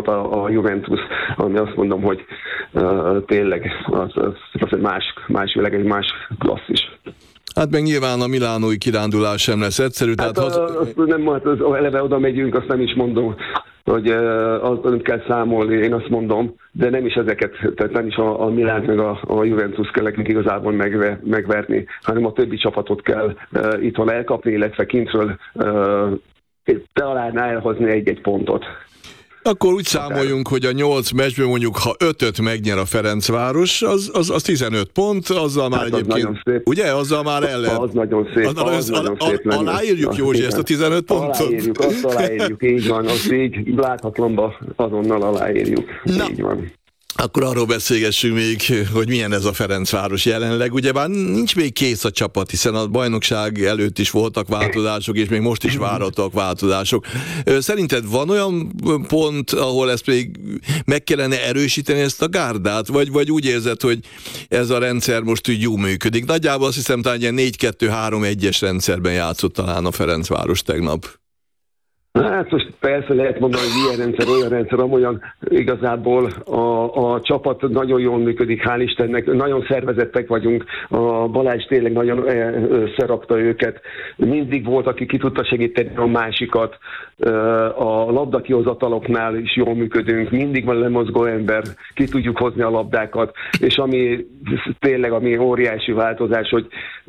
csapat a Juventus, ami azt mondom, hogy tényleg az más világ, egy más klasszis. Hát meg nyilván a milánói kirándulás sem lesz egyszerű. Hát eleve oda megyünk, azt nem is mondom, hogy azt kell számolni, én azt mondom, de nem is ezeket, tehát nem is a Milánt meg a Juventus kell nekünk igazából megverni, hanem a többi csapatot kell itthon elkapni, illetve kintről talán elhozni egy-egy pontot. Akkor úgy számoljunk, hogy a 8 meccsből mondjuk, ha 5-öt megnyer a Ferencváros, az 15 pont, azzal már hát egyébként, ugye? Azzal már el lehet. Az nagyon szép. Aláírjuk, Józsi, ezt a 15 pontot? Aláírjuk, így van, az így láthatlomba azonnal aláírjuk. Na. Így van. Akkor arról beszélgessünk még, hogy milyen ez a Ferencváros jelenleg. Ugyebár nincs még kész a csapat, hiszen a bajnokság előtt is voltak változások, és még most is várhatóak változások. Szerinted van olyan pont, ahol ezt még meg kellene erősíteni, ezt a gárdát? Vagy úgy érzed, hogy ez a rendszer most úgy jól működik? Nagyjából azt hiszem, talán ilyen 4-2-3-1-es rendszerben játszott talán a Ferencváros tegnap. Hát most persze lehet mondani, hogy ilyen rendszer, olyan rendszer, amolyan igazából a csapat nagyon jól működik, hál' Istennek, nagyon szervezettek vagyunk, a Balázs tényleg nagyon összerakta őket, mindig volt, aki ki tudta segíteni a másikat, a labdakihozataloknál is jól működünk, mindig van lemozgó ember, ki tudjuk hozni a labdákat, és ami tényleg óriási változás, hogy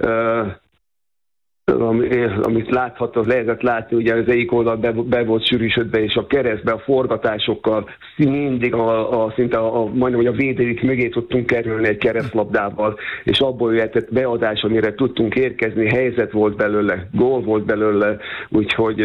amit lehetett látni, ugye az egyik oldal be volt sűrűsödve, és a keresztbe, a forgatásokkal mindig szinte majdnem, hogy a védőik mögé tudtunk kerülni egy keresztlabdával, és abból jöhetett beadás, amire tudtunk érkezni, helyzet volt belőle, gól volt belőle, úgyhogy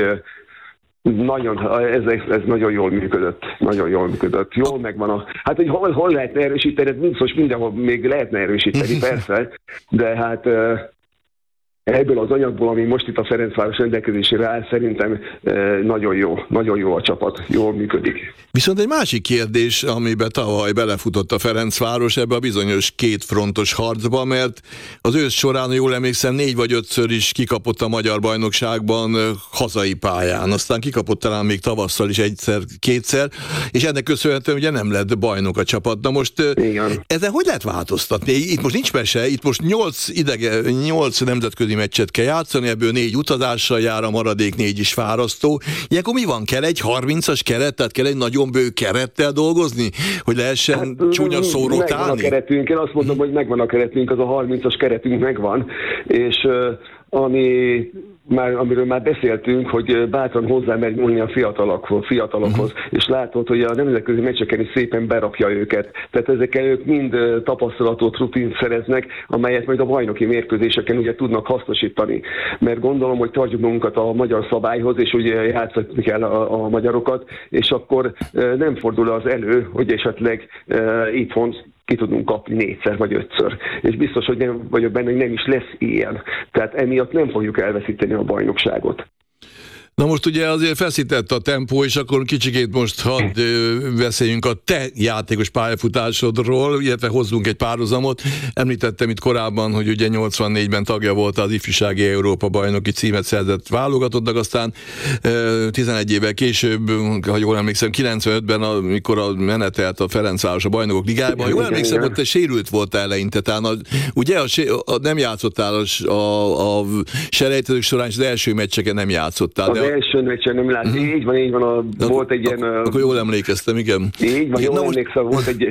ez nagyon jól működött. Nagyon jól működött. Jól megvan hát, hogy hol lehetne erősíteni, most mindenhol még lehetne erősíteni, persze, de hát ebből az anyagból, ami most itt a Ferencváros rendelkezésére áll, szerintem nagyon jó a csapat, jól működik. Viszont egy másik kérdés, amiben tavaly belefutott a Ferencváros ebbe a bizonyos kétfrontos harcba, mert az ősz során, jól emlékszem, 4 vagy 5-ször is kikapott a magyar bajnokságban hazai pályán. Aztán kikapott talán még tavasszal is egyszer-kétszer, és ennek köszönhetően ugye nem lett bajnok a csapat. Na most ezen hogy lehet változtatni? Itt most nincs mese, itt most 8 nemzetközi meccset kell játszani, ebből 4 utazással jár, a maradék 4 is fárasztó. Ilyenkor mi van? Kell egy 30-as keret, tehát kell egy nagyon bő kerettel dolgozni, hogy lehessen csúnya szórotálni? Megvan a keretünk, én azt mondom, hogy megvan a keretünk, az a 30-as keretünk megvan, és amiről már beszéltünk, hogy bátran hozzámegy nyúlni a fiatalokhoz, és látod, hogy a nemzetközi meccseken is szépen berakja őket. Tehát ezekkel ők mind tapasztalatot, rutint szereznek, amelyet majd a bajnoki mérkőzéseken ugye tudnak hasznosítani. Mert gondolom, hogy tartjuk magunkat a magyar szabályhoz, és ugye játszani kell a magyarokat, és akkor nem fordul az elő, hogy esetleg itthon ki tudunk kapni 4-szer vagy 5-ször. És biztos, hogy nem vagyok benne, hogy nem is lesz ilyen. Tehát emiatt nem fogjuk elveszíteni a bajnokságot. Na most ugye azért feszített a tempó, és akkor kicsikét most hadd beszéljünk a te játékos pályafutásodról, illetve hozzunk egy párhuzamot. Említettem itt korábban, hogy ugye 84-ben tagja volt az ifjúsági Európa bajnoki címet szerzett válogatottnak, aztán 11 évvel később, ha jól emlékszem, 95-ben, amikor menetelt a Ferencváros a Bajnokok Ligájában, ha jól emlékszem, hogy te sérült voltál eleinte, ugye nem játszottál a selejtezők során, és az első meccseken nem játszottál. Az első meccsen nem lát. Így van, volt egy ilyen... Akkor jól emlékeztem, igen. Így van, jól emlékszem, volt egy...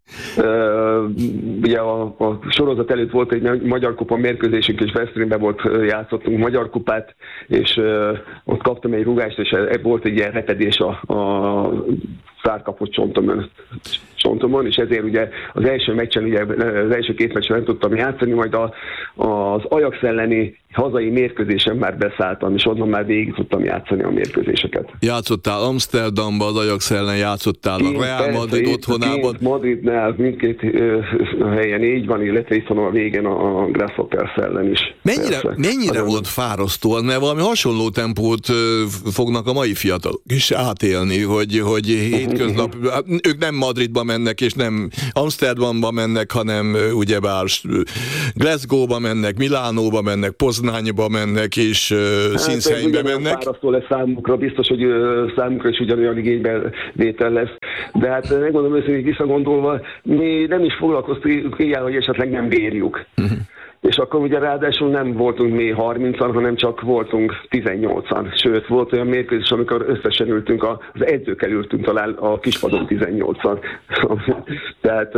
ugye a sorozat előtt volt egy Magyar Kupa mérkőzésünk, és Veszprémben játszottunk Magyar Kupát, és ott kaptam egy rúgást, és volt egy ilyen repedés a szárkapott csontomon, és ezért ugye az első meccsen, ugye az első 2 meccsen nem tudtam játszani, majd az Ajax elleni hazai mérkőzésen már beszálltam, és onnan már végig tudtam játszani a mérkőzéseket. Játszottál Amsterdamba, az Ajax ellen játszottál a Real Madrid otthonában. Madridnál mindkét helyen így van, illetve itt van a végén a Grasshoppers ellen is. Mennyire volt fárasztó, mert valami hasonló tempót fognak a mai fiatalok is átélni, hogy hétköznap, ők nem Madridba mennek, és nem Amsterdamba mennek, hanem ugyebár Glasgow-ba mennek, Milánóba mennek, Poznányba mennek, és Színszheimbe mennek. Fárasztó lesz számukra, biztos, hogy számukra is ugyanolyan igénybevétel lesz, De hát megmondom őszintén, visszagondolva, mi nem is foglalkoztunk ilyen, hogy esetleg nem bírjuk. És akkor ugye ráadásul nem voltunk mi 30-an, hanem csak voltunk 18-an. Sőt, volt olyan mérkőzés, amikor összesen ültünk, az edzőkkel ültünk talán a kispadon 18-an. Tehát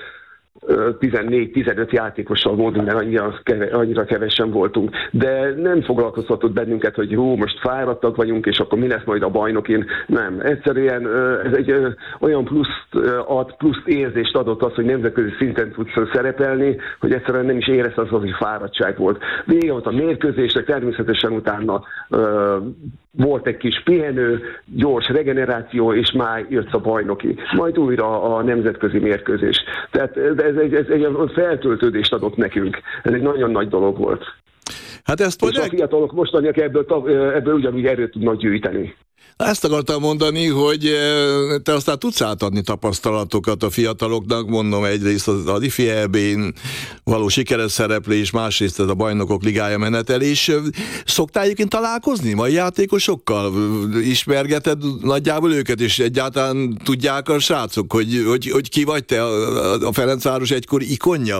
14-15 játékossal voltunk, mert annyira kevesen voltunk. De nem foglalkoztatott bennünket, hogy most fáradtak vagyunk, és akkor mi lesz majd a bajnokin. Nem. Egyszerűen ez egy olyan plusz érzést adott az, hogy nemzetközi szinten tudsz szerepelni, hogy egyszerűen nem is érezted az, hogy fáradtság volt. Vége volt a mérkőzésnek, természetesen utána volt egy kis pihenő, gyors regeneráció, és már jött a bajnoki. Majd újra a nemzetközi mérkőzés. Tehát ez egy feltöltődést adott nekünk. Ez egy nagyon nagy dolog volt. Hát ezt és a fiatalok mostaniak ebből ugyanúgy erőt tudnak gyűjteni. Ezt akartam mondani, hogy te aztán tudsz átadni tapasztalatokat a fiataloknak, mondom, egyrészt az IFI EB-n való sikeres szereplés, másrészt ez a Bajnokok Ligája menetelés. Szoktál egyébként találkozni mai játékosokkal? Ismergeted nagyjából őket, és egyáltalán tudják a srácok, hogy ki vagy te a Ferencváros egykori ikonja?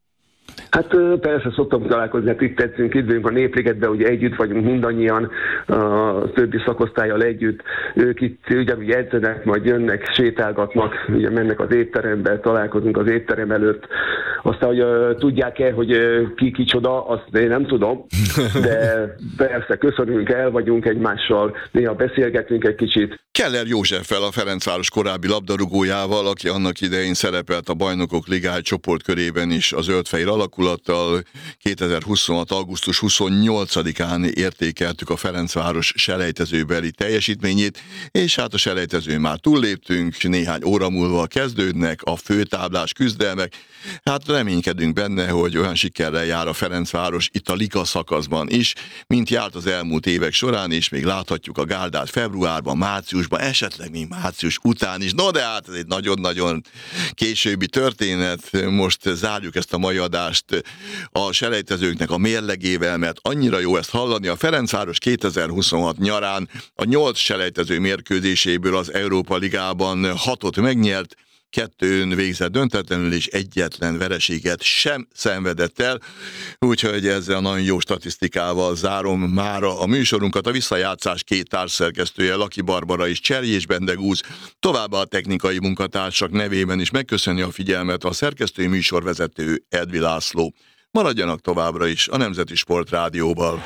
Hát persze szoktam találkozni, hát itt tetszünk, itt vagyunk a Népligetben, ugye együtt vagyunk mindannyian, a többi szakosztállyal együtt, ők itt ugyanúgy edzenek, majd jönnek, sétálgatnak, ugye mennek az étterembe, találkozunk az étterem előtt. Aztán, hogy tudják-e, hogy ki kicsoda, azt én nem tudom, de persze köszönünk, el vagyunk egymással, néha beszélgetünk egy kicsit. Keller Józseffel, a Ferencváros korábbi labdarúgójával, aki annak idején szerepelt a Bajnokok Ligája csoportkörében is az zöldfehér alakulattal. 2026. augusztus 28-án értékeltük a Ferencváros selejtezőbeli teljesítményét, és hát a selejtezőn már túlléptünk, néhány óra múlva kezdődnek a főtáblás küzdelmek. Hát reménykedünk benne, hogy olyan sikerrel jár a Ferencváros itt a liga szakaszban is, mint járt az elmúlt évek során, és még láthatjuk a gárdát februárban, márciusban, esetleg még március után is. No, de hát ez egy nagyon-nagyon későbbi történet. Most zárjuk ezt a mai adást a selejtezőknek a mérlegével, mert annyira jó ezt hallani. A Ferencváros 2026 nyarán a 8 selejtező mérkőzéséből az Európa Ligában 6-ot megnyert, 2-ön végzett döntetlenül, és egyetlen vereséget sem szenvedett el. Úgyhogy ezzel nagyon jó statisztikával zárom mára a műsorunkat. A visszajátszás 2 társszerkesztője, Laki Barbara és Cserjés Bendegúz, továbbá a technikai munkatársak nevében is megköszöni a figyelmet a szerkesztői műsorvezető Edvi László. Maradjanak továbbra is a Nemzeti Sport Rádióban.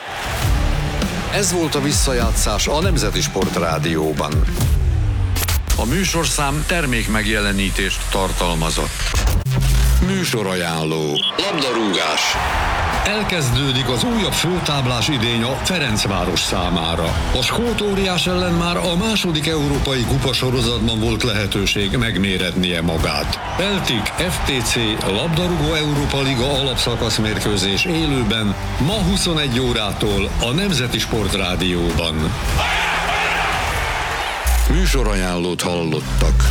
Ez volt a visszajátszás a Nemzeti Sport Rádióban. A műsorszám termék megjelenítést tartalmazott. Műsorajánló. Labdarúgás. Elkezdődik az újabb főtáblás idény a Ferencváros számára. A skót óriás ellen már a második európai kupasorozatban volt lehetőség megméretnie magát. Celtic FTC labdarúgó Európa Liga alapszakasz mérkőzés élőben ma 21 órától a Nemzeti Sport Rádióban. Műsorajánlót hallottak.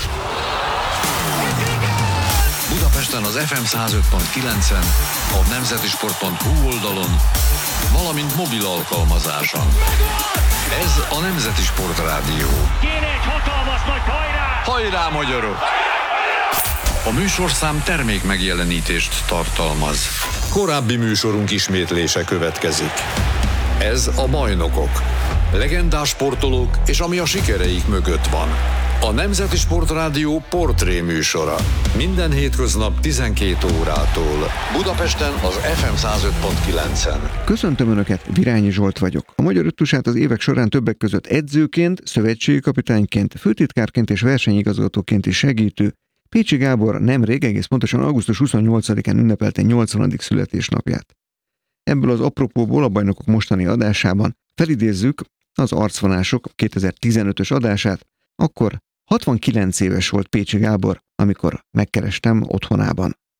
Budapesten az FM 105.9-en, a nemzetisport.hu oldalon, valamint mobil alkalmazáson. Ez a Nemzeti Sport Rádió. Kéne egy hatalmas nagy hajrá! Hajrá, magyarok! A műsorszám termék megjelenítést tartalmaz. Korábbi műsorunk ismétlése következik. Ez a Bajnokok. Legendás sportolók és ami a sikereik mögött van. A Nemzeti Sport Rádió portré műsora. Minden hétköznap 12 órától. Budapesten az FM 105.9-en. Köszöntöm Önöket, Virányi Zsolt vagyok. A Magyar Öttusát az évek során többek között edzőként, szövetségi kapitányként, főtitkárként és versenyigazgatóként is segítő Pécsi Gábor nemrég, egész pontosan augusztus 28-án ünnepelte 80. születésnapját. Ebből az apropóból a Bajnokok mostani adásában felidézzük az Arcvonások 2015-ös adását. Akkor 69 éves volt Pécsi Gábor, amikor megkerestem otthonában.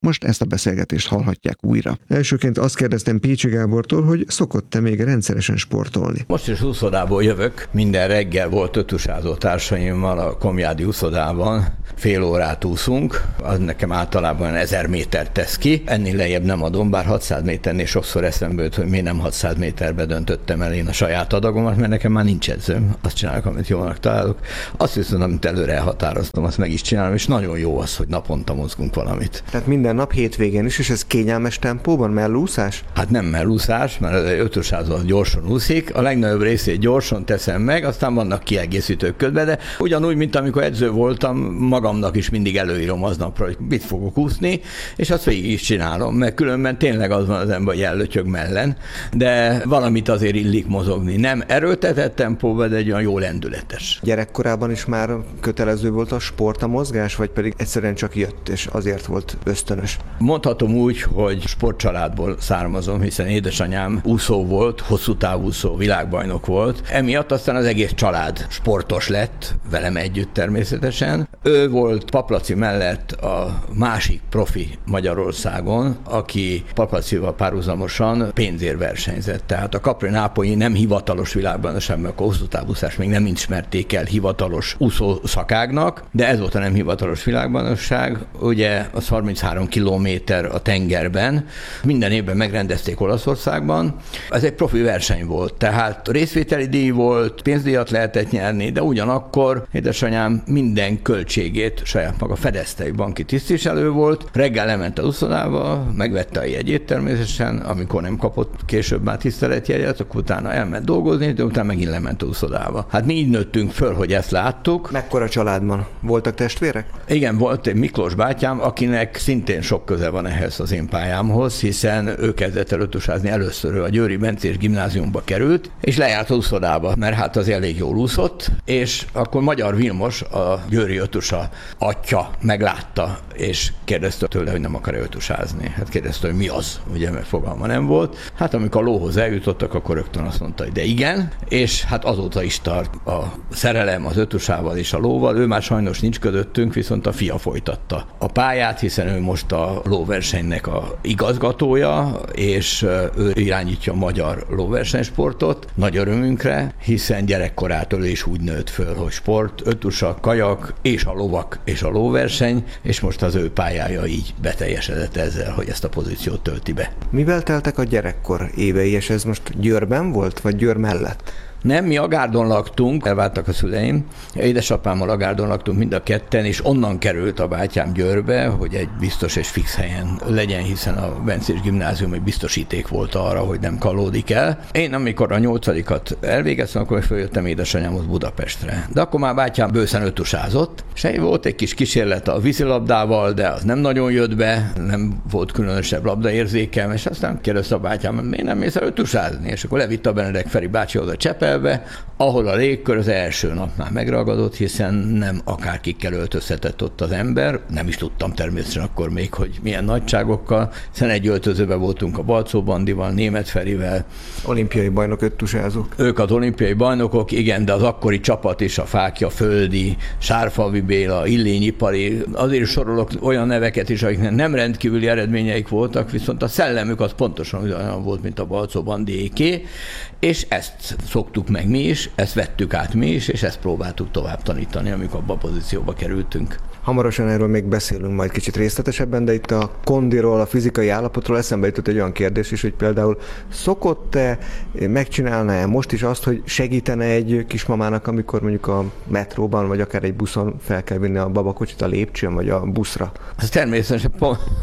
Most ezt a beszélgetést hallhatják újra. Elsőként azt kérdeztem Pécsi Gábortól, hogy szokott-e még rendszeresen sportolni. Most is úszodából jövök. Minden reggel volt ötusázó társaimmal a Komjádi úszodában. Fél órát úszunk, az nekem általában 1000 métert tesz ki. Ennél lejjebb nem adom, bár 600 méternél sokszor eszembe jut, hogy miért nem 600 méterbe döntöttem el én a saját adagomat, mert nekem már nincs edzőm. Azt csinálok, amit jónak találok. Azt viszont, amit előre elhatároztam, azt meg is csinálom, és nagyon jó az, hogy naponta mozgunk valamit. Tehát minden nap hétvégén is, és ez kényelmes tempóban, mellúszás? Hát nem mellúszás, mert egy ötusázó gyorsan úszik, a legnagyobb részét gyorsan teszem meg, aztán vannak kiegészítők közben, de ugyanúgy, mint amikor edző voltam, magamnak is mindig előírom aznapra, hogy mit fogok úszni, és azt végig is csinálom, mert különben tényleg az van az ember, hogy ellötyög mellen, de valamit azért illik mozogni. Nem erőltetett tempóban, de egy olyan jó lendületes. Gyerekkorában is már kötelező volt a sport, a mozgás, vagy pedig egyszerűen csak jött, és azért volt ösztönös? Mondhatom úgy, hogy sportcsaládból származom, hiszen édesanyám úszó volt, hosszú távúszó, világbajnok volt. Emiatt aztán az egész család sportos lett, velem együtt természetesen. Ő volt Paplaci mellett a másik profi Magyarországon, aki Paplacival párhuzamosan pénzért versenyzett. Tehát a Capri-Nápolyi nem hivatalos világbajnokság, mert a hosszú távúszás még nem ismerték el hivatalos úszó szakágnak, de ez volt a nem hivatalos világbajnokság. Ugye az 33 kilométer a tengerben. Minden évben megrendezték Olaszországban. Ez egy profi verseny volt, tehát részvételi díj volt, pénzdíjat lehetett nyerni, de ugyanakkor édesanyám minden költségét saját maga fedezte, egy banki tisztviselő volt, reggel lement az úszodába, megvette a jegyét természetesen, amikor nem kapott később már tiszteletjegyet, akkor utána elment dolgozni, de utána megint lement az úszodába. Hát mi így nőttünk föl, hogy ezt láttuk. Mekkora családban? Voltak testvérek? Igen, volt egy Miklós bátyám, akinek szintén sok köze van ehhez az én pályámhoz, hiszen ő kezdett el ötusázni először, a Győri Bencés gimnáziumba került, és lejárt az úszodába, mert hát az elég jól úszott, és akkor Magyar Vilmos, a győri ötusa atya meglátta, és kérdezte tőle, hogy nem akar ötusázni. Hát kérdezte, hogy mi az, ugye, mert fogalma nem volt. Hát amikor a lóhoz eljutottak, akkor rögtön azt mondta, hogy de igen, és hát azóta is tart a szerelem az ötusával és a lóval. Ő már sajnos nincs közöttünk, viszont a fia folytatta a pályát, hiszen ő most a lóversenynek a igazgatója, és ő irányítja a magyar lóversenysportot, nagy örömünkre, hiszen gyerekkorától is úgy nőtt föl, hogy sport, ötusa, kajak, és a lovak, és a lóverseny, és most az ő pályája így beteljesedett ezzel, hogy ezt a pozíciót tölti be. Mivel teltek a gyerekkor évei, és ez most Győrben volt, vagy Győr mellett? Nem, mi Agárdon laktunk, elváltak a szüleim, édesapámmal Agárdon laktunk mind a ketten, és onnan került a bátyám Győrbe, hogy egy biztos és fix helyen legyen, hiszen a Bencés gimnázium egy biztosíték volt arra, hogy nem kalódik el. Én amikor a 8-at elvégeztem, akkor följöttem édesanyámhoz Budapestre. De akkor már bátyám bőszen ötusázott, és volt egy kis kísérlet a vízilabdával, de az nem nagyon jött be, nem volt különösebb labdaérzékem, és aztán kérdezte a bátyám, miért nem mész el ötusázni? És akkor levitt a Benedek Feri bácsihoz a Csepelbe, ahol a légkör az első nap már megragadott, hiszen nem akárkikkel öltözhetett ott az ember. Nem is tudtam természetesen akkor még, hogy milyen nagyságokkal, hiszen egy öltözőben voltunk a Balczó Bandival, Németh Ferivel. Olimpiai bajnok öttusázók. Ők az olimpiai bajnokok, igen, de az akkori csapat is, a Fákja Földi, Sárfalvi Béla, Illényi Pali, azért sorolok olyan neveket is, akiknek nem rendkívüli eredményeik voltak, viszont a szellemük az pontosan olyan volt, mint a Balczó Bandiéké, és ezt szoktuk meg mi is, ezt vettük át mi is, és ezt próbáltuk tovább tanítani, amikor abba a pozícióba kerültünk. Hamarosan erről még beszélünk majd kicsit részletesebben, de itt a kondiról, a fizikai állapotról eszembe jutott egy olyan kérdés is, hogy például szokott-e, megcsinálna-e most is azt, hogy segítene egy kismamának, amikor mondjuk a metróban, vagy akár egy buszon fel kell vinni a babakocsit a lépcsőn, vagy a buszra? Ez természetesen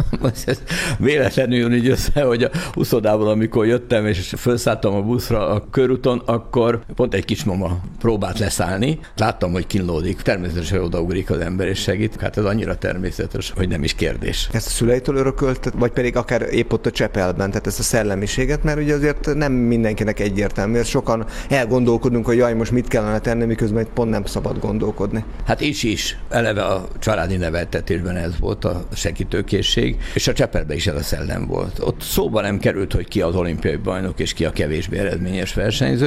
ez véletlenül így össze, hogy a úszodából, amikor jöttem, és felszálltam a buszra a körúton, akkor pont egy kismama próbált leszállni. Láttam, hogy kínlódik. Természetesen odaugrik az ember és segít. Hát ez annyira természetes, hogy nem is kérdés. Ezt a szüleitől örökölt, vagy pedig akár épp ott a Csepelben, tehát ezt a szellemiséget, mert ugye azért nem mindenkinek egyértelmű, mert sokan elgondolkodunk, hogy jaj, most mit kellene tenni, miközben pont nem szabad gondolkodni. Hát is. Eleve a családi neveltetésben ez volt a segítőkészség, és a Csepelben is ez a szellem volt. Ott szóba nem került, hogy ki az olimpiai bajnok, és ki a kevésbé eredményes versenyző.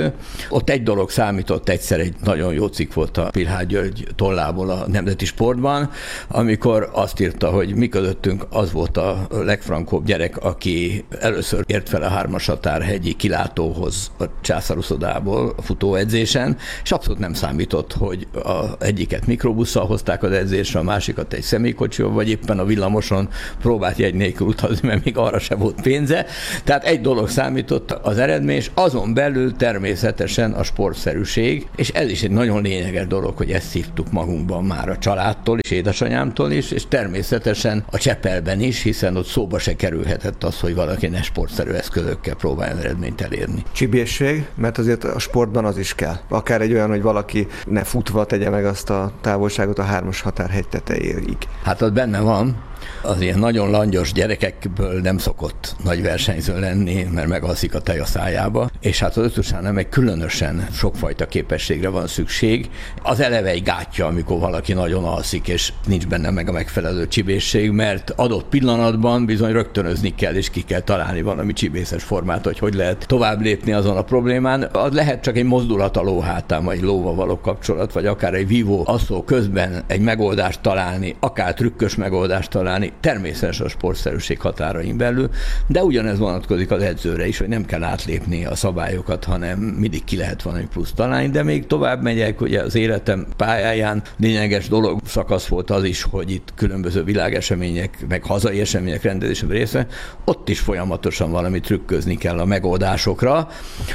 Ott egy dolog számított, egyszer egy nagyon jó cikk volt a Pilhágy György tollából a Nemzeti Sportban, amikor azt írta, hogy mi közöttünk az volt a legfrankóbb gyerek, aki először ért fel a Hármashatár-hegyi kilátóhoz a császáruszodából a futóedzésen, és abszolút nem számított, hogy egyiket mikrobusszal hozták az edzésre, a másikat egy személykocsival, vagy éppen a villamoson próbált jegy nélkül utazni, mert még arra se volt pénze. Tehát egy dolog számított az eredmény, és azon belül természetesen a sportszerűség, és ez is egy nagyon lényeges dolog, hogy ezt szívtuk magunkban már a családtól és édesanyámtól is, és természetesen a Csepelben is, hiszen ott szóba se kerülhetett az, hogy valaki ne sportszerű eszközökkel próbáljon eredményt elérni. Csibészség, mert azért a sportban az is kell. Akár egy olyan, hogy valaki ne futva tegye meg azt a távolságot a Hármashatár-hegy tetejéig. Hát az benne van. Az ilyen nagyon langyos gyerekekből nem szokott nagy versenyző lenni, mert megalszik a tej a szájába, és hát az ötösánál meg különösen sokfajta képességre van szükség. Az eleve egy gátja, amikor valaki nagyon alszik, és nincs benne meg a megfelelő csibészség, mert adott pillanatban bizony rögtönözni kell, és ki kell találni valami csibészes formát, hogy lehet tovább lépni azon a problémán. Az lehet csak egy mozdulat a ló hátán, vagy lóval való kapcsolat, vagy akár egy vívó asszó közben egy megoldást találni, akár trükkös megoldást találni, természetesen a sportszerűség határain belül, de ugyanez vonatkozik az edzőre is, hogy nem kell átlépni a szabályokat, hanem mindig ki lehet valami plusz találni, de még tovább megyek, ugye az életem pályáján lényeges dolog szakasz volt az is, hogy itt különböző világesemények, meg hazai események rendezésében része, ott is folyamatosan valami trükközni kell a megoldásokra.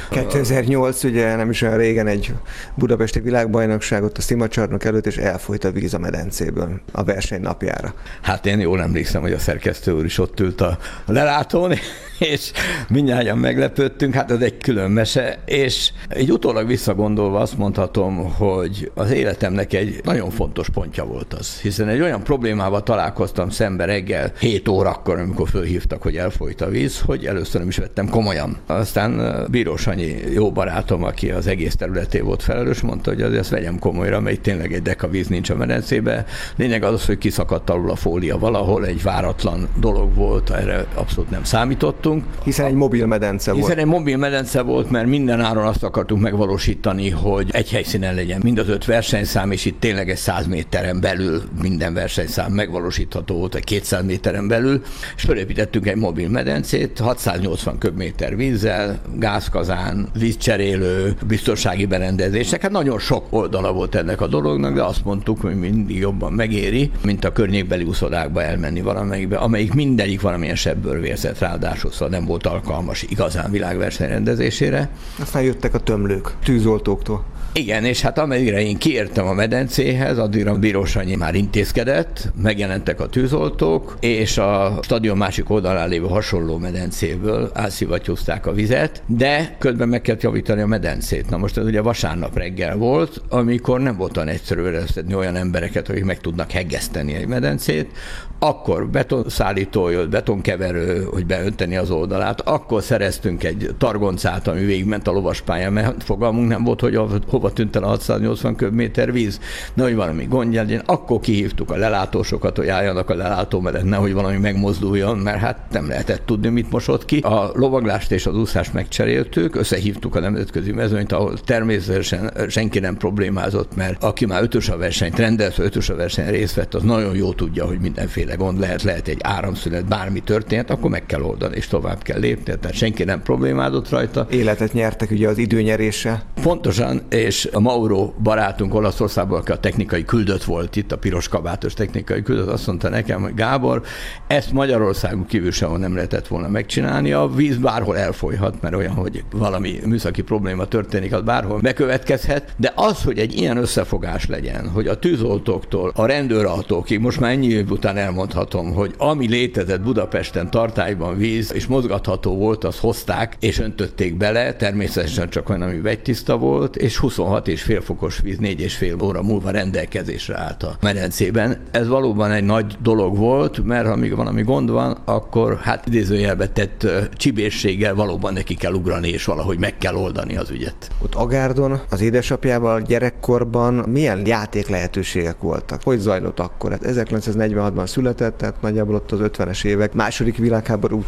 2008 ugye nem is olyan régen egy budapesti világbajnokságot a szimacsarnok előtt, és elfolyt a víz a medencéből a verseny napjára. Hát én jól emlékszem, hogy a szerkesztő úr is ott ült a lelátón, és mindnyájan meglepődtünk, hát ez egy külön mese, és így utólag visszagondolva azt mondhatom, hogy az életemnek egy nagyon fontos pontja volt az, hiszen egy olyan problémával találkoztam szembe reggel 7 órakor, amikor fölhívtak, hogy elfolyt a víz, hogy először nem is vettem komolyan. Aztán Bíró Sanyi jó barátom, aki az egész területé volt felelős, mondta, hogy azért ezt vegyem komolyra, mert tényleg egy deka víz nincs a medencébe. Lényeg az, hogy kiszakadt alul a fólia valahol, egy váratlan dolog volt, erre abszolút nem számítottunk. Hiszen egy mobil medence volt. Hiszen egy mobil medence volt, mert minden áron azt akartunk megvalósítani, hogy egy helyszínen legyen mind az 5 versenyszám, és itt tényleg egy 100 méteren belül minden versenyszám megvalósítható volt, egy 200 méteren belül, és felépítettünk egy mobil medencét, 680 köbméter vízzel, gázkazán, vízcserélő, biztonsági berendezések. Hát nagyon sok oldala volt ennek a dolognak, de azt mondtuk, hogy mindig jobban megéri, mint a környékbeli úszodákba elmenni valamelyikbe, amelyik mindegyik valamilyen sebből vérzett, ráadásul szóval nem volt alkalmas igazán világverseny rendezésére. Aztán jöttek a tömlők, tűzoltóktól. Igen, és hát ameddigre én kiértem a medencéhez, addigra Bíró Sanyi már intézkedett, megjelentek a tűzoltók, és a stadion másik oldalán lévő hasonló medencéből átszivattyúzták a vizet, de közben meg kellett javítani a medencét. Na most ez ugye vasárnap reggel volt, amikor nem volt olyan egyszerű összedni olyan embereket, hogy meg tudnak heggeszteni egy medencét, akkor betonszállító jött, betonkeverő, hogy beönteni az oldalát, akkor szereztünk egy targoncát, ami végigment a lovaspályán, mert fogalmunk nem volt, hogy hova tűnt el a 680 köbméter víz, nehogy valami gondja legyen, akkor kihívtuk a lelátósokat, hogy álljanak a lelátó mellett, nehogy valami megmozduljon, mert hát nem lehetett tudni, mit mosott ki. A lovaglást és az úszást megcseréltük, összehívtuk a nemzetközi mezőnyt, ahol természetesen senki nem problémázott, mert aki már ötös a versenyt rendelt, ötös a verseny részt vett, az nagyon jó tudja, hogy mindenféle gond lehet egy áramszünet, bármi történt, akkor meg kell oldani, és tovább kell lépni, tehát senki nem problémázott rajta. Életet nyertek ugye az időnyeréssel. Pontosan, és a Mauro barátunk Olaszországban, aki a technikai küldött volt itt, a piros kabátos technikai küldött, azt mondta nekem, hogy Gábor, ezt Magyarországon kívül sehol nem lehetett volna megcsinálni, a víz bárhol elfolyhat, mert olyan, hogy valami műszaki probléma történik, az bárhol bekövetkezhet, de az, hogy egy ilyen összefogás legyen, hogy a tűzoltóktól a rendőrautókig, most már ennyi év után elmondhatom, hogy ami létezett Budapesten tartályban víz, és mozgatható volt, azt hozták, és öntötték bele, természetesen csak olyan, ami vegytiszta volt, és 26,5 fokos víz 4,5 óra múlva rendelkezésre állt a medencében. Ez valóban egy nagy dolog volt, mert ha még valami gond van, akkor hát idézőjelbe tett csibészséggel valóban neki kell ugrani, és valahogy meg kell oldani az ügyet. Ott Agárdon az édesapjával gyerekkorban milyen játék lehetőségek voltak? Hogy zajlott akkor? Hát 1946-ban született, tehát nagyjából ott az 50-es évek, második világháború után nem is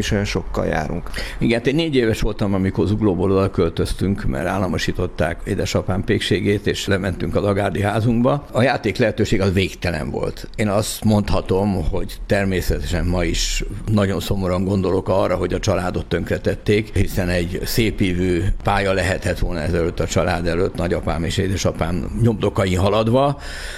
is olyan sokkal járunk. Igen, én 4 éves voltam, amikor Zuglóból oda költöztünk, mert államosították édesapám pékségét, és lementünk a Lagárdi házunkba. A játék lehetőség az végtelen volt. Én azt mondhatom, hogy természetesen ma is nagyon szomorúan gondolok arra, hogy a családot tönkretették, hiszen egy szépívű pálya lehetett volna ezelőtt a család előtt, nagyapám és édesapám nyomdokain haladva,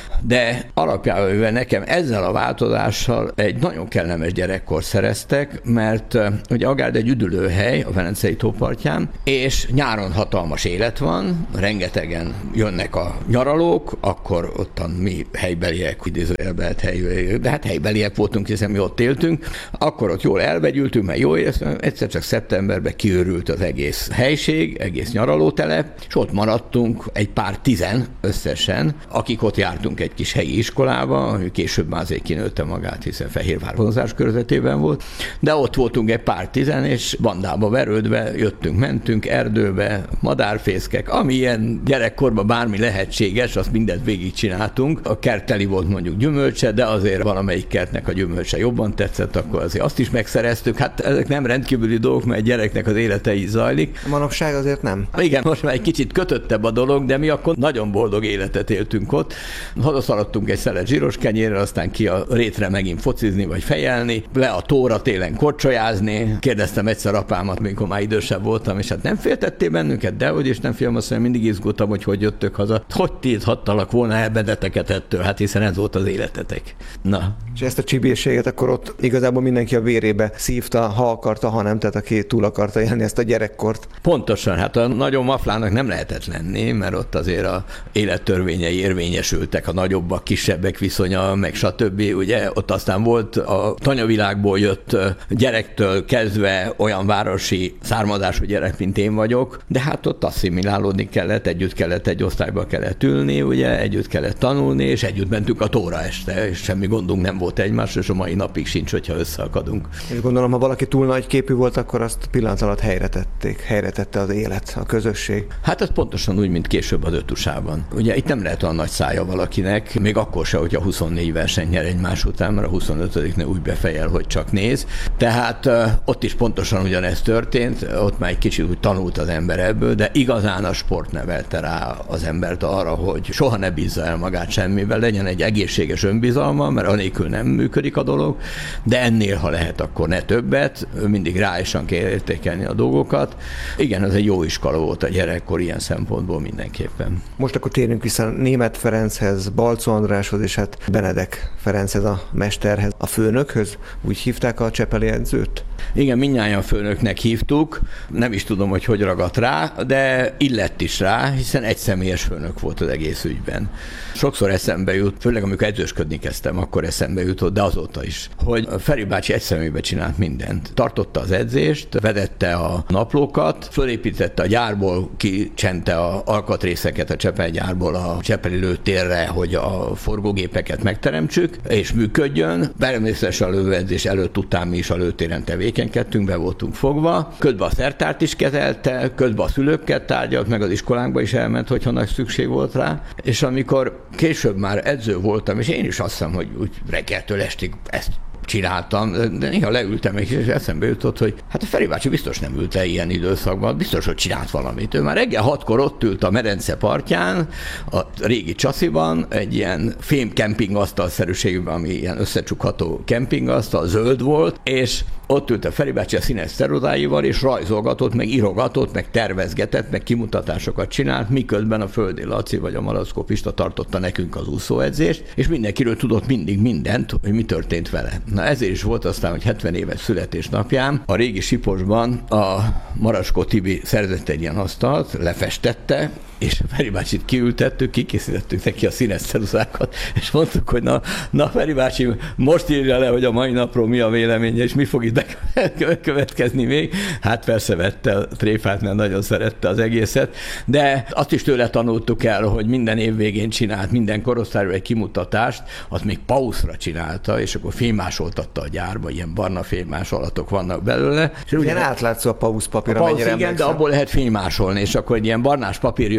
de alapjában nekem ezzel a változással egy nagyon kellemes gyerekkor szereztek, mert ugye Agárd egy üdülőhely a Velencei tópartján, és nyáron hatalmas élet van, rengetegen jönnek a nyaralók, akkor ottan mi helybeliek, idézőjelben helybeliek, de hát helybeliek voltunk, hiszen mi ott éltünk, akkor ott jól elvegyültünk, mert jó éreztünk, egyszer csak szeptemberben kiőrült az egész helység, egész nyaralótelep, és ott maradtunk egy pár 10 összesen, akik ott jártunk egy kis helyi iskolába, később már azért kinőtte magát, hiszen Fehérvár vonzás körzetében volt, de ott voltunk egy pár 10, és bandába verődve jöttünk, mentünk erdőbe, madárfészkek, ami ilyen gyerekkorban bármi lehetséges, azt mindent végigcsináltunk. A kert teli volt mondjuk gyümölcse, de azért valamelyik kertnek a gyümölcse jobban tetszett, akkor azért azt is megszereztük. Hát ezek nem rendkívüli dolgok, mert egy gyereknek az élete így zajlik. Manapság azért nem. Igen, most már egy kicsit kötöttebb a dolog, de mi akkor nagyon boldog életet éltünk ott. Hazaszaladtunk egy szelet zsíros kenyérrel, aztán ki a rétre megint focizni vagy fejelni, le a tóra télen korcsolyázni. Kérdeztem egyszer apámat, amikor már idősebb voltam, és hát nem féltettél bennünket, dehogy, és nem féltem, azt mondja, mindig izgultam, hogy jöttök haza. Hogy tilthattalak volna el benneteket ettől, hát hiszen ez volt az életetek. Na. És ezt a csibészséget akkor ott igazából mindenki a vérébe szívta, ha akarta, ha nem, tehát aki túl akarta élni ezt a gyerekkort. Pontosan, hát a nagyon maflának nem lehetett lenni, mert ott azért a élettörvényei érvényesültek, a nagyobbak, kisebbek viszonya, meg stb. Ugye ott aztán volt a tanyavilágból jött gyerektől kezdve olyan városi származású gyerek, mint én vagyok, de hát ott asszimilálódni kellett, együtt kellett egy osztályba kellett ülni, ugye, együtt kellett tanulni, és együtt mentünk a tóra este, és semmi gondunk nem volt egymásra, és a mai napig sincs, hogyha összeakadunk. És gondolom, ha valaki túl nagy képű volt, akkor azt pillanat alatt helyre tette az élet, a közösség. Hát ez pontosan úgy, mint később az Ötusában. Ugye itt nem lehet olyan nagy szája valakinek, még akkor se, hogyha 24 versenyt nyer egymás után, mert a 25-nek úgy befejel, hogy csak néz. Tehát ott is pontosan ugyanez történt, ott már egy kicsit úgy tanult az ember ebből, de igazán a sport nevelte rá az embert arra, hogy soha ne bízza el magát semmivel, legyen egy egészséges önbizalma, mert anélkül nem működik a dolog, de ennél, ha lehet, akkor ne többet, mindig ráisan kell értékelni a dolgokat. Igen, ez egy jó iskola volt a gyerekkor ilyen szempontból mindenképpen. Most akkor térjünk vissza Németh Ferenchez, Balczó Andráshoz, és hát Benedek Ferenchez, a mesterhez, a főnökhöz. Úgy hívták a csepeli edzőt? Igen, mindnyájan főnöknek hívtuk, nem is tudom, hogy ragadt rá, de illett is rá, hiszen egy személyes főnök volt az egész ügyben. Sokszor eszembe jut, főleg amikor edzősködni kezdtem, akkor eszembe jutott, de azóta is, hogy Feri bácsi egy személybe csinált mindent. Tartotta az edzést, vedette a naplókat, fölépítette a gyárból, kicsente a alkatrészeket a Csepel gyárból a csepeli lőtérre, hogy a forgógépeket megteremtsük, és működjön. Természetesen a lövőedzés előtt után mi is a lőtéren tevékenykedtünk, be voltunk fogva. Közben a szertárt is kezelte, közben a szülőkkel tárgyalt, meg az iskolánkba is elment, hogyha nagy szükség volt rá. És amikor később már edző voltam, és én is azt hiszem, hogy úgy reggeltől estig ezt csináltam, de néha leültem, és eszembe jutott, hogy hát a Feri bácsi biztos nem ült le ilyen időszakban, biztos, hogy csinált valamit. Ő már reggel 6-kor ott ült a medence partján, a régi Csasziban, egy ilyen fém kempingasztalszerűségben, ami ilyen összecsukható kempingasztal, zöld volt, és ott ült a Feri bácsi a színes ceruzáival, és rajzolgatott, meg írogatott, meg tervezgetett, meg kimutatásokat csinált, miközben a Földi Laci vagy a Malackó Pista tartotta nekünk az úszóedzést, és mindenkiről tudott mindig mindent, hogy mi történt vele. Na ezért is volt aztán, hogy 70 éves születésnapján a régi Siposban a Maraskó Tibi szerzett egy ilyen asztalt, lefestette, és Feri bácsit kiültettük, kikészítettük neki a színes ceruzákat, és mondtuk, hogy na Feri bácsi, most írja le, hogy a mai napról mi a véleménye, és mi fog itt következni még. Hát persze vette a tréfát, mert nagyon szerette az egészet, de azt is tőle tanultuk el, hogy minden év végén csinált minden korosztályról egy kimutatást, azt még pauszra csinálta, és akkor fémmásoltatta a gyárba, ilyen barna fémmásolatok vannak belőle. És ilyen átlátszó a pauszpapír, amennyire igen, de abból lehet fémmásolni, és akkor egy ilyen barnás papír jön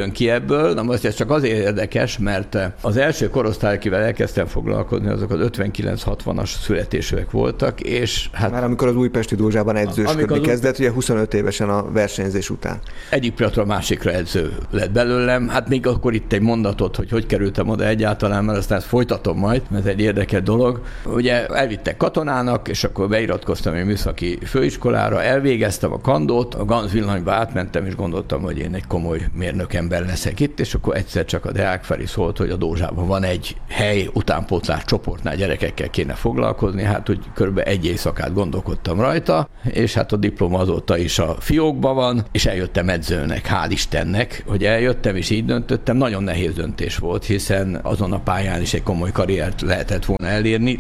jön ki ebből? Na most ez csak azért érdekes, mert az első korosztály, akivel elkezdtem foglalkozni, azok az 59-60-as születésűek voltak, és hát... Már amikor az újpesti Dózsában edzősködni kezdett, ugye 25 évesen a versenyzés után. Egyik pillanatra a másikra edző lett belőlem. Hát még akkor itt egy mondatot, hogy kerültem oda egyáltalán, mert aztán ezt folytatom majd, mert ez egy érdekes dolog. Ugye elvittek katonának, és akkor beiratkoztam egy műszaki főiskolára, elvégeztem a kandót, a Ganz villanyba átmentem, és gondoltam, hogy én egy komoly mérnökember leszek itt, és akkor egyszer csak a Deák Feri szólt, hogy a Dózsában van egy hely, utánpótlás csoportnál gyerekekkel kéne foglalkozni, hát úgy körülbelül egy éjszakát gondolkodtam rajta, és hát a diploma azóta is a fiókban van, és eljöttem edzőnek, hál' Istennek, hogy eljöttem, és így döntöttem. Nagyon nehéz döntés volt, hiszen azon a pályán is egy komoly karriert lehetett volna elérni,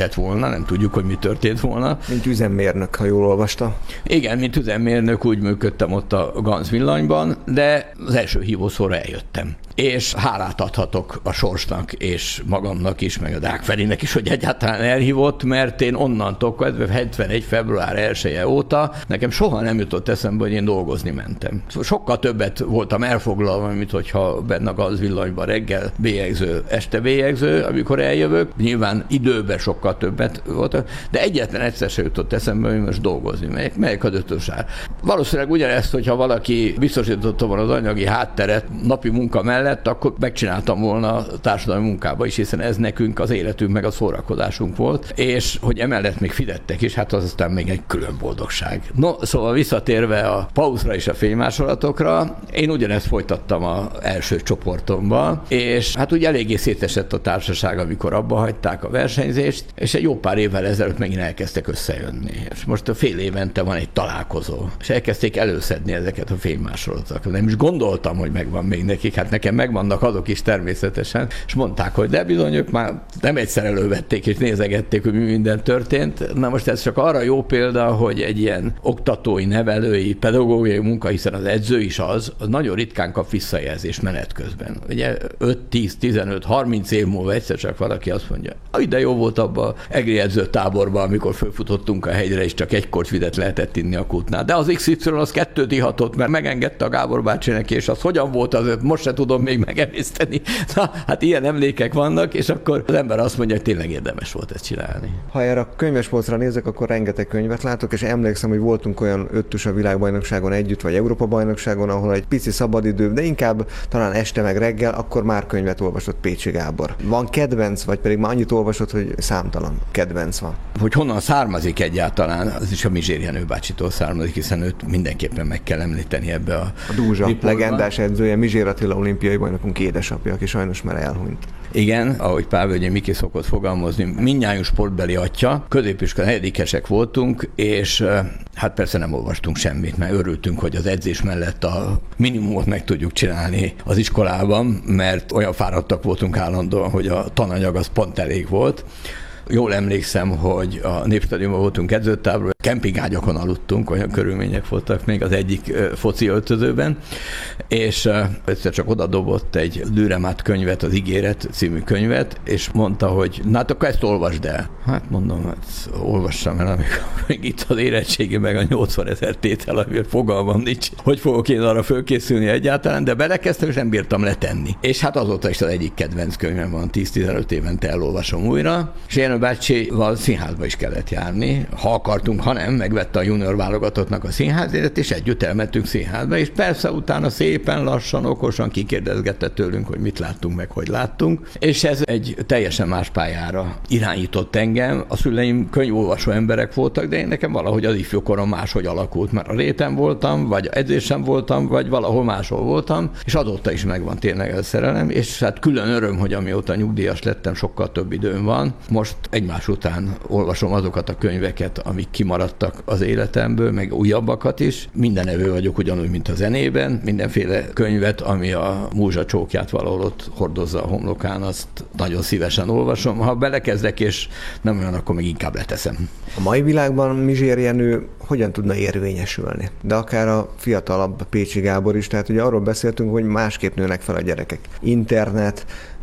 nem tudjuk, hogy mi történt volna. Mint üzemmérnök, ha jól olvasta. Igen, mint üzemmérnök úgy működtem ott a Ganz villanyban, de az első hívószóra eljöttem. És hálát adhatok a sorsnak, és magamnak is, meg a Deák Ferinek is, hogy egyáltalán elhívott, mert én onnantól, 71. február 1-e óta nekem soha nem jutott eszembe, hogy én dolgozni mentem. Sokkal többet voltam elfoglalva, mint hogyha benne a Ganz villanyban reggel bélyegző, este bélyegző, amikor eljövök. Nyilván időben sokkal többet volt, de egyetlen egyszer sem jutott eszembe, hogy most dolgozni megyek az ötösár. Valószínűleg ugyanezt, hogyha valaki biztosította volna az anyagi hátteret napi munka mellett, akkor megcsináltam volna a társadalmi munkába is, hiszen ez nekünk az életünk meg a szórakozásunk volt, és hogy emellett még fizettek is, hát az aztán még egy külön boldogság. No, szóval visszatérve a pauzra és a fénymásolatokra, én ugyanezt folytattam az első csoportomban, és hát úgy eléggé szétesett a társaság, amikor abba hagyták a versenyzést, és egy jó pár évvel ezelőtt megint elkezdtek összejönni. És most a fél évente van egy találkozó, és elkezdték előszedni ezeket a fénymásolatokat. Nem is gondoltam, hogy megvan még nekik, hát nekem megvannak azok is természetesen, és mondták, hogy de bizony ők már nem egyszer elővették, és nézegették, hogy mi minden történt. Na most ez csak arra jó példa, hogy egy ilyen oktatói, nevelői, pedagógiai munka, hiszen az edző is az nagyon ritkán kap visszajelzést menet közben. Ugye 5, 10, 15, 30 év múlva egyszer csak valaki azt mondja, de jó volt abban az egri edzőtáborban, amikor fölfutottunk a hegyre, és csak egy kortyvizet lehetett inni a kútnál. De az XY az 2 ihatott, mert megengedte a Gábor bácsi neki, és az hogyan volt az, most se tudom még megemészteni. Na, hát ilyen emlékek vannak, és akkor az ember azt mondja, hogy tényleg érdemes volt ezt csinálni. Ha erre a könyvespolcra nézek, akkor rengeteg könyvet látok, és emlékszem, hogy voltunk olyan öttös a világbajnokságon együtt, vagy Európa-bajnokságon, ahol egy pici szabadidő, de inkább talán este meg reggel, akkor már könyvet olvasott Pécsi Gábor. Van kedvenc, vagy pedig már annyit olvasott, hogy számtalan kedvenc van? Hogy honnan származik egyáltalán, az is a Mizsér Jenő bácsitól származik, hiszen őt mindenképpen meg kell említeni ebbe a Dózsa legendás edzője, Mizsér Attila olimpiai bajnokunk édesapja, aki sajnos már elhunyt. Igen, ahogy Pálvölgyi Miki szokott fogalmazni, mindnyájunk sportbeli atya, középiskola 4-esek voltunk, és hát persze nem olvastunk semmit, mert örültünk, hogy az edzés mellett a minimumot meg tudjuk csinálni az iskolában, mert olyan fáradtak voltunk állandóan, hogy a tananyag az pont elég volt. Jól emlékszem, hogy a Népstadionban voltunk edzőtáborban, kempingágyakon aludtunk, olyan körülmények voltak még az egyik foci öltözőben, és egyszer csak odadobott egy Dürrenmatt könyvet, az Ígéret című könyvet, és mondta, hogy na hát akkor ezt olvasd el. Hát mondom, hát olvassam el, amikor itt az érettségi meg a 80 000 tétel, amiért fogalmam nincs, hogy fogok én arra fölkészülni egyáltalán, de belekezdtem, és nem bírtam letenni. És hát azóta is az egyik kedvenc könyvem van, 10-15 évente elolvasom újra, és Jenő bácsival színházba is kellett járni, ha akartunk, ha nem, megvette a junior válogatottnak a színházjegyet, és együtt elmentünk színházba, és persze utána szépen lassan, okosan kikérdezgette tőlünk, hogy mit láttunk, meg hogy láttunk, és ez egy teljesen más pályára irányított engem. A szüleim könyvolvasó emberek voltak, de én nekem valahogy az ifjúkorom máshogy alakult, mert a réten voltam, vagy edzésen voltam, vagy valahol máshol voltam, és azóta is megvan tényleg ez a szerelem, és hát külön öröm, hogy amióta nyugdíjas lettem, sokkal több időm van. Most egymás után olvasom azokat a könyveket, amik kimaradtak az életemből, meg újabbakat is. Mindenevő vagyok ugyanúgy, mint a zenében. Mindenféle könyvet, ami a múzsa csókját valahol ott hordozza a homlokán, azt nagyon szívesen olvasom. Ha belekezdek, és nem olyan, akkor még inkább leteszem. A mai világban Mizsér Jenő hogyan tudna érvényesülni? De akár a fiatalabb Pécsi Gábor is, tehát ugye arról beszéltünk, hogy másképp nőnek fel a gyerekek. Internet,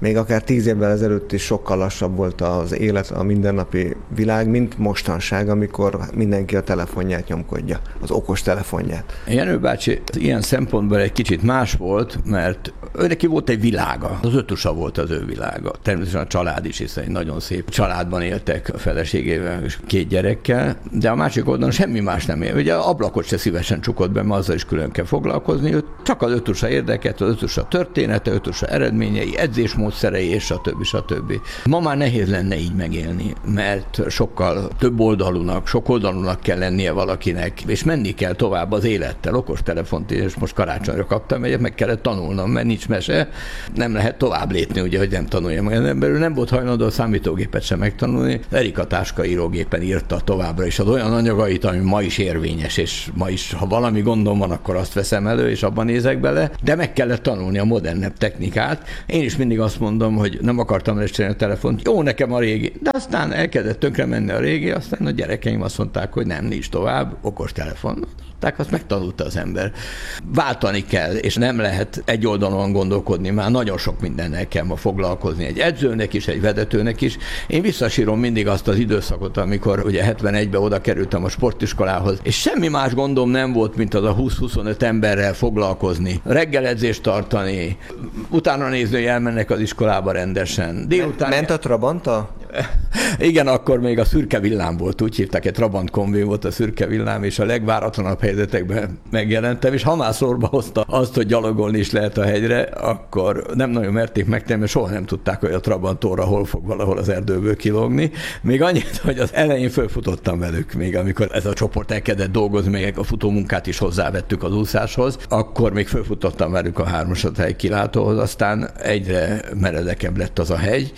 még akár 10 évvel ezelőtt is sokkal lassabb volt az élet, a mindennapi világ, mint mostanság, amikor mindenki a telefonját nyomkodja, az okos telefonját. Jenő bácsi ilyen szempontból egy kicsit más volt, mert neki volt egy világa. Az Ötusa volt az ő világa. Természetesen a család is, hiszen egy nagyon szép családban éltek a feleségével és 2 gyerekkel, de a másik oldalon semmi más nem él. Ugye ablakot se szívesen csukott be, mert azzal is külön kell foglalkozni. Őt csak az Ötusa érdekelt, az Ötusa története, Ötusa eredményei, edzésmódszerei és stb. Ma már nehéz lenne így megélni, mert sokkal több oldalúnak, sok oldalúnak kell lennie valakinek, és menni kell tovább az élettel. Okostelefont, és most karácsonyra kaptam egyet, meg kellett tanulnom, mert nincs mese, nem lehet tovább lépni, ugye, hogy nem tanuljam. Az emberül nem volt hajlandó a számítógépet sem megtanulni. Erika Táska írógépen írta továbbra is az olyan anyagait, ami ma is érvényes, és ma is, ha valami gondom van, akkor azt veszem elő, és abban nézek bele, de meg kellett tanulni a modernebb technikát. Én is mindig azt mondom, hogy nem akartam lecserélni a telefont. Jó, nekem a régi, de aztán elkezdett tönkre menni a régi, aztán a gyerekeim azt mondták, hogy nem, nincs tovább, okostelefon. Tehát azt megtanulta az ember. Váltani kell, és nem lehet egy oldalon gondolkodni, már nagyon sok mindennel kell ma foglalkozni, egy edzőnek is, egy vezetőnek is. Én visszasírom mindig azt az időszakot, amikor ugye 71-ben oda kerültem a sportiskolához, és semmi más gondom nem volt, mint az a 20-25 emberrel foglalkozni, reggeledzést tartani, utána nézni, hogy elmennek az iskolába rendesen. Délután... Ment a Trabanta? Igen, akkor még a szürke villám volt, úgy hívták, egy Trabant kombi volt a szürke villám, és a legváratlanabb helyzetekben megjelentem, és ha már szorba hozta azt, hogy gyalogolni is lehet a hegyre, akkor nem nagyon merték megtenni, mert soha nem tudták, hogy a Trabantóra hol fog valahol az erdőből kilógni. Még annyit, hogy az elején fölfutottam velük, még amikor ez a csoport elkezdett dolgozni, még a futómunkát is hozzávettük az úszáshoz, akkor még fölfutottam velük a 3-as kilátóhoz, aztán egyre meredekebb lett az a hegy,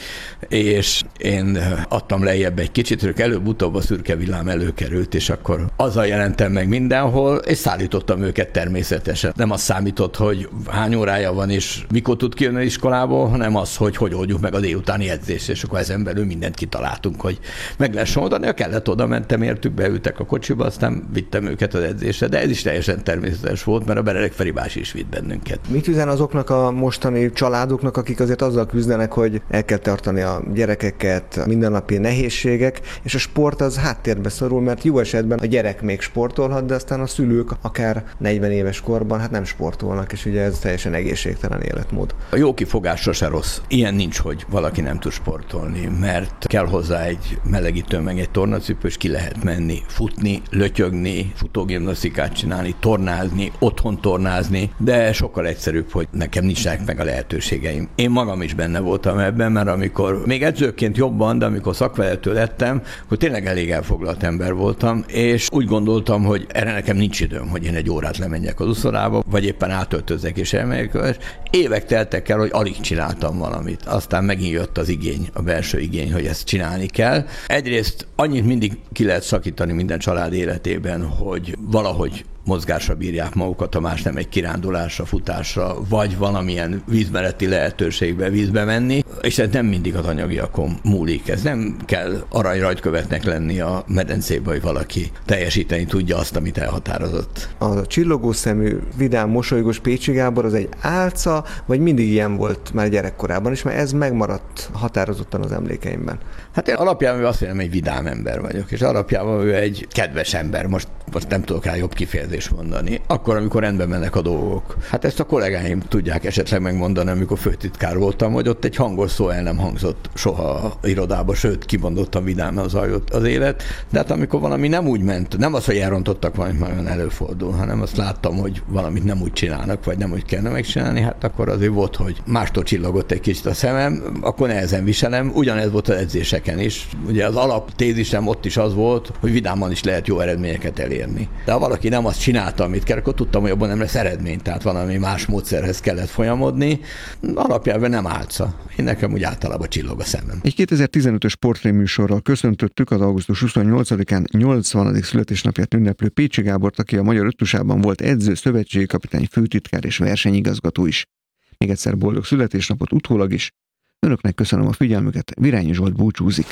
és én adtam lejjebb egy kicsit, ők előbb-utóbb a szürke villám előkerült, és akkor azzal jelentem meg mindenhol, és szállítottam őket természetesen. Nem az számított, hogy hány órája van, és mikor tud kijönni az iskolából, hanem az, hogy oldjuk meg a délutáni edzést, és akkor ezen belül mindent kitaláltunk, hogy meg lehessen oldani. Ha kellett, oda mentem, értük, beültek a kocsiba, aztán vittem őket az edzésre, de ez is teljesen természetes volt, mert a Berelek Feri bácsi is vitt bennünket. Mit üzen azoknak a mostani családoknak, akik azért azzal küzdenek, hogy el kell tartani a gyerekeket, mindennapi nehézségek, és a sport az háttérbe szorul, mert jó esetben a gyerek még sportolhat, de aztán a szülők akár 40 éves korban hát nem sportolnak, és ugye ez teljesen egészségtelen életmód. A jó kifogás sose rossz. Ilyen nincs, hogy valaki nem tud sportolni, mert kell hozzá egy melegítő, meg egy tornacipő, és ki lehet menni, futni, lötyögni, futógimnasztikát csinálni, tornázni, otthon tornázni, de sokkal egyszerűbb, hogy nekem nincsenek meg a lehetőségeim. Én magam is benne voltam ebben, mert amikor még edzőként jobban, de amikor szakvezető lettem, akkor tényleg elég elfoglalt ember voltam, és úgy gondoltam, hogy erre nekem nincs időm, hogy én egy órát lemenjek az uszodába, vagy éppen átöltözzek és elmegyek. Évek teltek el, hogy alig csináltam valamit. Aztán megint jött az igény, a belső igény, hogy ezt csinálni kell. Egyrészt annyit mindig ki lehet szakítani minden család életében, hogy valahogy mozgásra bírják magukat, ha más nem egy kirándulásra, futásra, vagy valamilyen vízmeleti lehetőségbe vízbe menni, és ez nem mindig az anyagiakon múlik. Ez nem kell aranyrajtkövetnek lenni a medencébe, hogy valaki teljesíteni tudja azt, amit elhatározott. A csillogó szemű, vidám, mosolygós Pécsi Gábor az egy álca, vagy mindig ilyen volt már gyerekkorában, és már ez megmaradt határozottan az emlékeimben? Hát én alapjában azt mondom, egy vidám ember vagyok, és alapjában ő egy kedves ember, most nem tudok rá jobb kifejezést mondani. Akkor, amikor rendben mennek a dolgok. Hát ezt a kollégáim tudják esetleg megmondani, amikor főtitkár voltam, hogy ott egy hangos szó el nem hangzott soha a irodába, sőt, kimondottan vidáman zajlott az élet. De hát amikor valami nem úgy ment, nem az, hogy elrontottak valamit, nagyon előfordul, hanem azt láttam, hogy valamit nem úgy csinálnak, vagy nem úgy kellene megcsinálni, hát akkor azért volt, hogy mástól csillogott egy kicsit a szemem, akkor nehezen viselem. Ugyanez volt az edzéseken is. Ugye az alaptézisem ott is az volt, hogy vidáman is lehet jó eredményeket elérni. De ha valaki nem azt csinálta, amit kell, akkor tudtam, hogy abban nem lesz eredmény, tehát valami más módszerhez kellett folyamodni. Alapjában nem álca. Én nekem úgy általában csillog a szemem. Egy 2015-ös portréműsorral köszöntöttük az augusztus 28-án 80. születésnapját ünneplő Pécsi Gábort, aki a Magyar Öttusában volt edző, szövetségi kapitány, főtitkár és versenyigazgató is. Még egyszer boldog születésnapot utólag is. Önöknek köszönöm a figyelmüket, Virányi Zsolt búcsúzik.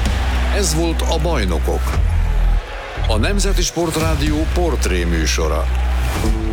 Ez volt a Bajnokok, a Nemzeti Sportrádió portré műsora.